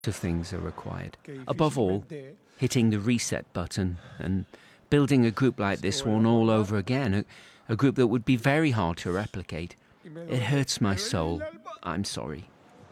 of things are required. Above all, hitting the reset button and building a group like this one all over again, a group that would be very hard to replicate. It hurts my soul. I'm sorry.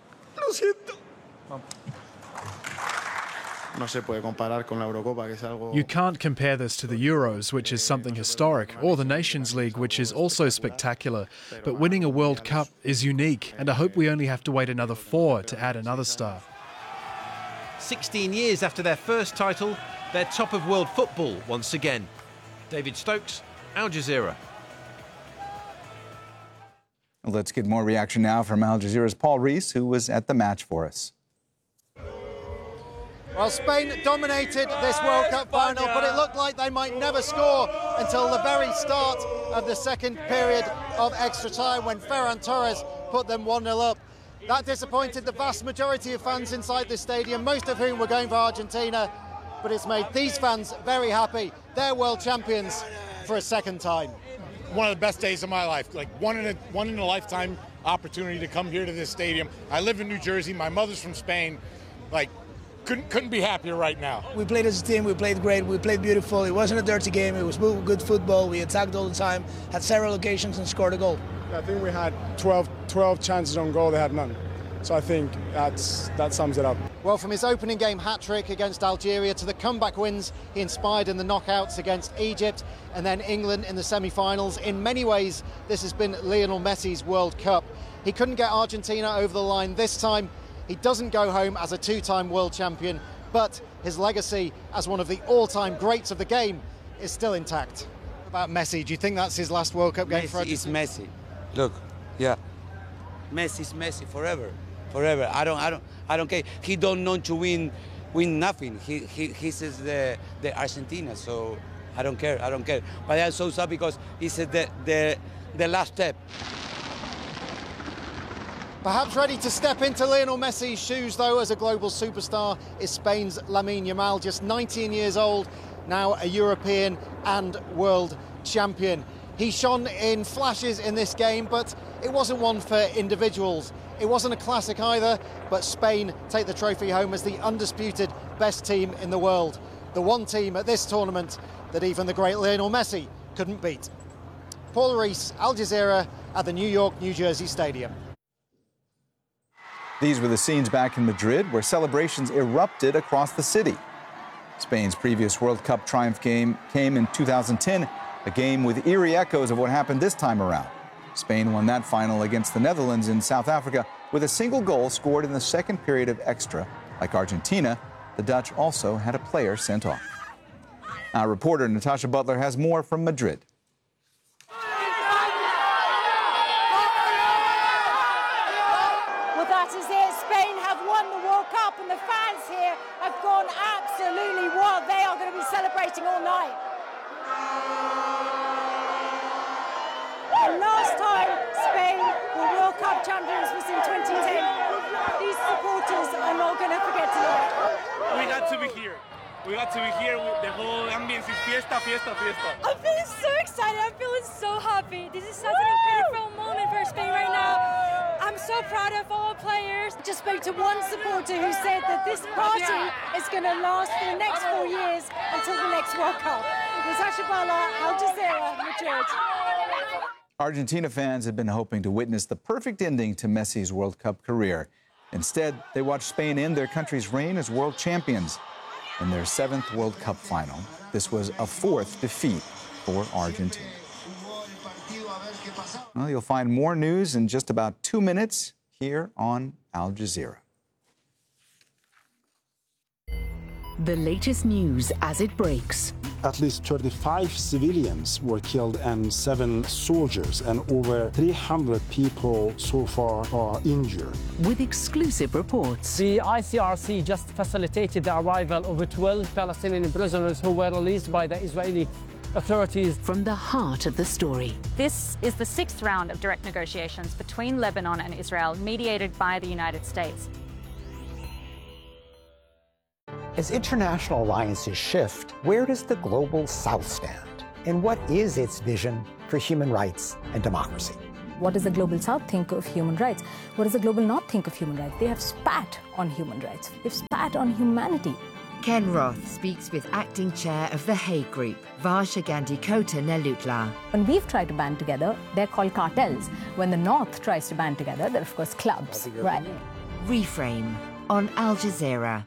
You can't compare this to the Euros, which is something historic, or the Nations League, which is also spectacular. But winning a World Cup is unique, and I hope we only have to wait another 4 to add another star. 16 years after their first title, they're top of world football once again. David Stokes, Al Jazeera. Let's get more reaction now from Al Jazeera's Paul Rees, who was at the match for us. Well, Spain dominated this World Cup final, but it looked like they might never score until the very start of the second period of extra time when Ferran Torres put them 1-0 up. That disappointed the vast majority of fans inside this stadium, most of whom were going for Argentina, but it's made these fans very happy. They're world champions for a second time. One of the best days of my life, like one in a lifetime opportunity to come here to this stadium. I live in New Jersey. My mother's from Spain. Like, couldn't be happier right now. We played as a team. We played great. We played beautiful. It wasn't a dirty game. It was good football. We attacked all the time, had several occasions and scored a goal. I think we had 12 chances on goal. They had none. So I think that sums it up. Well, from his opening game hat-trick against Algeria to the comeback wins he inspired in the knockouts against Egypt and then England in the semi-finals, in many ways this has been Lionel Messi's World Cup. He couldn't get Argentina over the line this time. He doesn't go home as a 2-time world champion, but his legacy as one of the all-time greats of the game is still intact. About Messi, do you think that's his last World Cup game for Argentina? Messi is Messi. Look, yeah. Messi is Messi forever. Forever. I don't care. He don't know to win nothing. He says the Argentina, so I don't care. But I'm so sad because he said the last step. Perhaps ready to step into Lionel Messi's shoes, though, as a global superstar, is Spain's Lamine Yamal, just 19 years old, now a European and world champion. He shone in flashes in this game, but it wasn't one for individuals. It wasn't a classic either, but Spain take the trophy home as the undisputed best team in the world. The one team at this tournament that even the great Lionel Messi couldn't beat. Paul Rees, Al Jazeera, at the New York, New Jersey Stadium. These were the scenes back in Madrid where celebrations erupted across the city. Spain's previous World Cup triumph game came in 2010, a game with eerie echoes of what happened this time around. Spain won that final against the Netherlands in South Africa with a single goal scored in the second period of extra. Like Argentina, the Dutch also had a player sent off. Our reporter Natasha Butler has more from Madrid. Well, that is it. Spain have won the World Cup and the fans here have gone absolutely wild. They are going to be celebrating all night. The last time Spain were World Cup champions was in 2010. These supporters are not going to forget tonight. We got to be here. We got to be here. The whole ambience is fiesta, fiesta, fiesta. I'm feeling so excited. I'm feeling so happy. This is such an incredible moment for Spain right now. I'm so proud of all players. Just spoke to one supporter who said that this party is going to last for the next 4 years until the next World Cup. Natasha Butler, Al Jazeera, Madrid. Argentina fans had been hoping to witness the perfect ending to Messi's World Cup career. Instead, they watched Spain end their country's reign as world champions in their 7th World Cup final. This was a 4th defeat for Argentina. Well, you'll find more news in just about 2 minutes here on Al Jazeera. The latest news as it breaks. At least 35 civilians were killed and 7 soldiers, and over 300 people so far are injured. With exclusive reports. The ICRC just facilitated the arrival of 12 Palestinian prisoners who were released by the Israeli authorities. From the heart of the story. This is the 6th round of direct negotiations between Lebanon and Israel, mediated by the United States. As international alliances shift, where does the global South stand? And what is its vision for human rights and democracy? What does the Global South think of human rights? What does the Global North think of human rights? They have spat on human rights. They've spat on humanity. Ken Roth speaks with Acting Chair of the Hague Group, Varsha Gandhi Kota Nelutla. When we've tried to band together, they're called cartels. When the North tries to band together, they're of course clubs. Right. Reframe on Al Jazeera.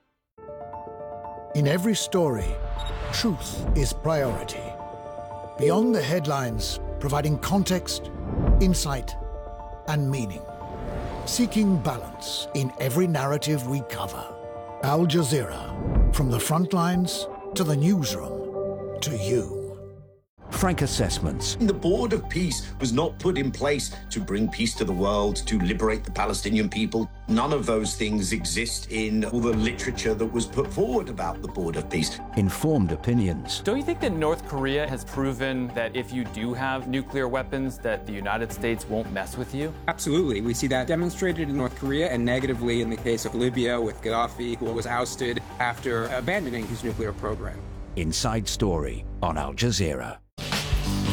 In every story, truth is priority. Beyond the headlines, providing context, insight, and meaning. Seeking balance in every narrative we cover. Al Jazeera, from the front lines to the newsroom to you. Frank Assessments. The Board of Peace was not put in place to bring peace to the world, to liberate the Palestinian people. None of those things exist in all the literature that was put forward about the Board of Peace. Informed opinions. Don't you think that North Korea has proven that if you do have nuclear weapons, that the United States won't mess with you? Absolutely. We see that demonstrated in North Korea and negatively in the case of Libya with Gaddafi, who was ousted after abandoning his nuclear program. Inside Story on Al Jazeera.